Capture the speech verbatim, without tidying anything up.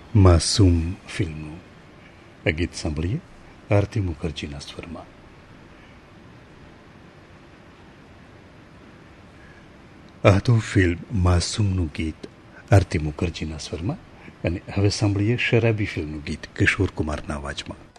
માસૂમ ફિલ્મનું આ ગીત સાંભળીએ આરતી મુખર્જીના સ્વરમાં. આ તો ફિલ્મ માસૂમનું ગીત આરતી મુખર્જીના સ્વરમાં. અને હવે સાંભળીએ શરાબી ફિલ્મનું ગીત કિશોર કુમારના અવાજમાં.